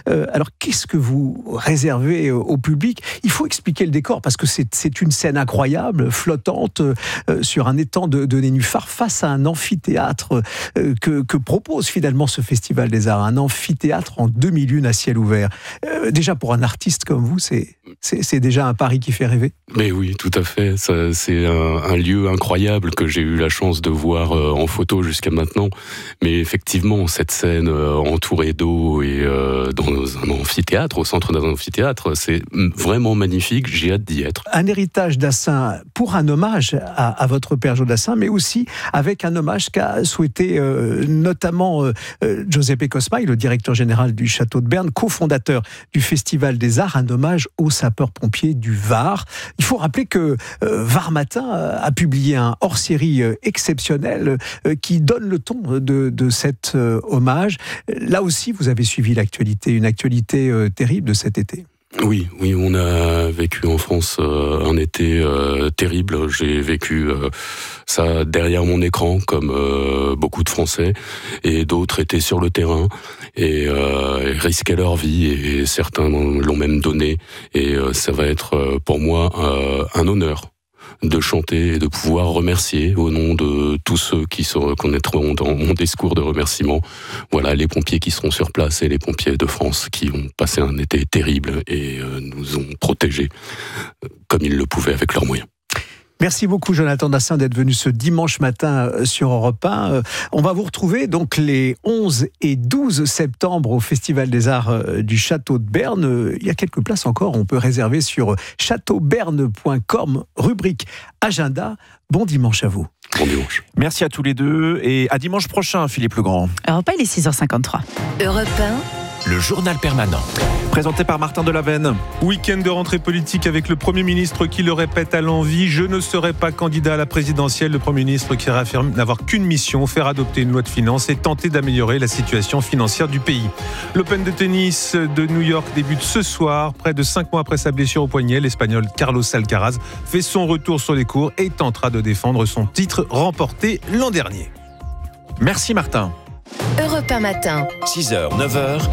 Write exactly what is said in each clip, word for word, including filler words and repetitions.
Euh, alors, qu'est-ce que vous réservez au public ? Il faut expliquer le décor, parce que c'est, c'est une scène incroyable, flottante, euh, sur un étang de, de nénuphars, face à un amphithéâtre euh, que, que propose finalement ce Festival des Arts. Un amphithéâtre en demi-lune à ciel ouvert. Euh, déjà, pour un artiste comme vous, c'est, c'est, c'est déjà un pari qui fait rêver. Mais oui, tout à fait. Ça, c'est un, un lieu incroyable que j'ai eu la chance de voir euh, en photo jusqu'à maintenant. Mais effectivement, cette scène euh, entourée d'eau et euh, dans un amphithéâtre, au centre d'un amphithéâtre, c'est vraiment magnifique. J'ai hâte d'y être. Un héritage Dassin pour un hommage à, à votre père Jodassin, mais aussi avec un hommage qu'a souhaité euh, notamment euh, euh, Giuseppe Cosmai, le directeur général du Château de Berne, cofondateur du Festival des Arts, un hommage aux sapeurs-pompiers du Var. Il faut rappeler que euh, Var Matin a publié un hors-série euh, exceptionnel euh, qui donne le ton de, de cet euh, hommage. Là aussi, vous avez suivi l'actualité, une actualité euh, terrible de cet été. Oui, oui, on a vécu en France euh, un été euh, terrible. J'ai vécu euh, ça derrière mon écran, comme euh, beaucoup de Français, et d'autres étaient sur le terrain et euh, risquaient leur vie, et certains l'ont même donné. Et euh, ça va être euh, pour moi euh, un honneur de chanter et de pouvoir remercier au nom de tous ceux qui se reconnaîtront dans mon discours de remerciement. Voilà, les pompiers qui seront sur place et les pompiers de France qui ont passé un été terrible et euh, nous ont protégés euh, comme ils le pouvaient avec leurs moyens. Merci beaucoup Jonathan Dassin d'être venu ce dimanche matin sur Europe un. On va vous retrouver donc les onze et douze septembre au Festival des Arts du Château de Berne. Il y a quelques places encore, on peut réserver sur château berne point com, rubrique agenda. Bon dimanche à vous. Bon dimanche. Merci à tous les deux et à dimanche prochain, Philippe Legrand. Europe un, il est six heures cinquante-trois. Europe un, le journal permanent. Présenté par Martin Delavenne. Week-end de rentrée politique avec le Premier ministre qui le répète à l'envi. Je ne serai pas candidat à la présidentielle. Le Premier ministre qui réaffirme n'avoir qu'une mission, faire adopter une loi de finances et tenter d'améliorer la situation financière du pays. L'Open de tennis de New York débute ce soir. Près de cinq mois après sa blessure au poignet, l'Espagnol Carlos Alcaraz fait son retour sur les courts et tentera de défendre son titre remporté l'an dernier. Merci Martin. Europe un matin. six heures, neuf heures.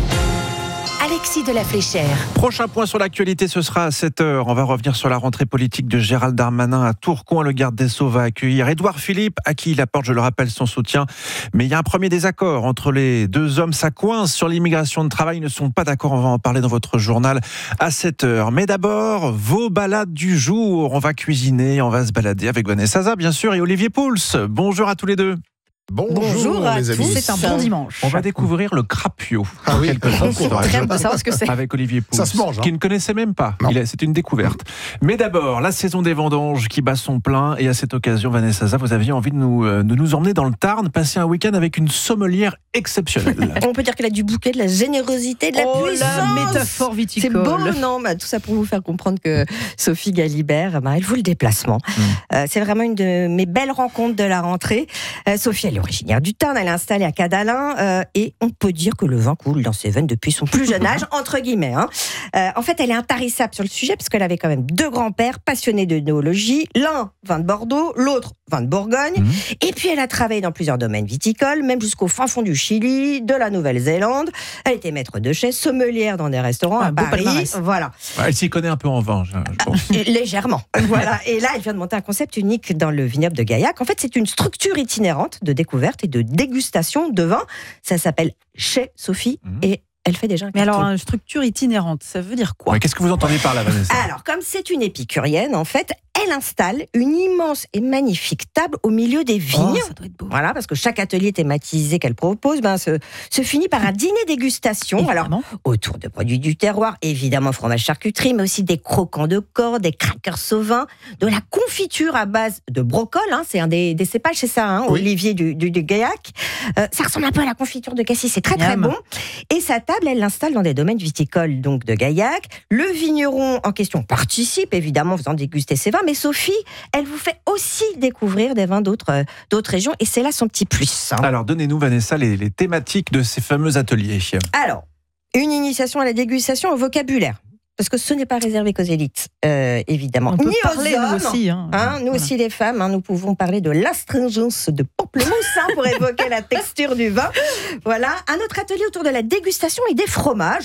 Alexis de la Fléchère. Prochain point sur l'actualité, ce sera à sept heures. On va revenir sur la rentrée politique de Gérald Darmanin à Tourcoing. Le garde des Sceaux va accueillir Édouard Philippe, à qui il apporte, je le rappelle, son soutien. Mais il y a un premier désaccord entre les deux hommes. Ça coince sur l'immigration de travail. Ils ne sont pas d'accord. On va en parler dans votre journal à sept heures. Mais d'abord, vos balades du jour. On va cuisiner, on va se balader avec Vanessa Zaza, bien sûr, et Olivier Pouls. Bonjour à tous les deux. Bonjour, Bonjour à les amis. tous, c'est un bon dimanche. On va découvrir le crapio. Ah oui, C'est très bon de savoir ce que c'est. Avec Olivier Pouls, ça se mange, hein. Qui ne connaissait même pas. Non. Il a, c'est une découverte. Mais d'abord, la saison des vendanges qui bat son plein. Et à cette occasion, Vanessa Zaza, vous aviez envie de nous, euh, de nous emmener dans le Tarn, passer un week-end avec une sommelière exceptionnelle. On peut dire qu'elle a du bouquet, de la générosité, de la Oh, puissance. la métaphore viticole. C'est beau, non bah, tout ça pour vous faire comprendre que Sophie Galibert, bah, elle vaut le déplacement. Mmh. Euh, c'est vraiment une de mes belles rencontres de la rentrée. Euh, Sophie, elle est originaire du Tarn, elle est installée à Cadalin euh, et on peut dire que le vin coule dans ses veines depuis son plus jeune âge, entre guillemets. Hein. Euh, en fait, elle est intarissable sur le sujet parce qu'elle avait quand même deux grands-pères passionnés d'œnologie, l'un vin de Bordeaux, l'autre vin de Bourgogne. Mmh. Et puis, elle a travaillé dans plusieurs domaines viticoles, même jusqu'au fin fond du Chili, de la Nouvelle-Zélande. Elle était maître de chef, sommelière dans des restaurants ah, à Paris. Voilà. Elle s'y connaît un peu en vin, je pense. Légèrement. Voilà. Et là, elle vient de monter un concept unique dans le vignoble de Gaillac. En fait, c'est une structure itinérante de découverte et de dégustation de vin. Ça s'appelle Chez Sophie mmh. et elle fait déjà un Mais carton. alors, une structure itinérante, ça veut dire quoi ? Ouais, qu'est-ce que vous entendez par là, Vanessa ? Alors, comme c'est une épicurienne, en fait, elle installe une immense et magnifique table au milieu des vignes. Oh, ça doit être beau. Voilà, parce que chaque atelier thématisé qu'elle propose ben, se, se finit par un dîner dégustation. Évidemment. Alors, autour de produits du terroir, évidemment fromage charcuterie, mais aussi des croquants de corps, des crackers sauvins, de la confiture à base de brocol. Hein, c'est un des, des cépages, c'est ça, hein, oui. Olivier du, du, du Gaillac. Euh, ça ressemble un peu à la confiture de cassis, c'est très très Yam. bon. Et sa table, elle l'installe dans des domaines viticoles donc de Gaillac. Le vigneron en question participe, évidemment, en faisant déguster ses vins, mais Sophie, elle vous fait aussi découvrir des vins d'autres, euh, d'autres régions, et c'est là son petit plus. Hein. Alors, donnez-nous, Vanessa, les, les thématiques de ces fameux ateliers. Alors, une initiation à la dégustation au vocabulaire. Parce que ce n'est pas réservé qu'aux élites, euh, évidemment. On peut Ni parler, aux hommes, nous aussi. Hein. Hein, nous voilà. aussi, les femmes, hein, nous pouvons parler de l'astringence de pamplemousse hein, pour évoquer la texture du vin. Voilà, un autre atelier autour de la dégustation et des fromages.